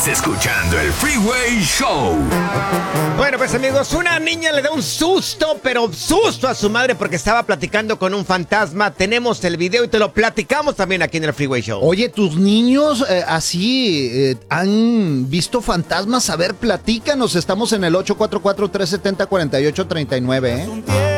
Estás escuchando el Freeway Show. Bueno, pues amigos, una niña le da un susto, pero susto a su madre porque estaba platicando con un fantasma. Tenemos el video y te lo platicamos también aquí en el Freeway Show. Oye, tus niños han visto fantasmas. A ver, platícanos. Estamos en el 844-370-4839, ¿eh?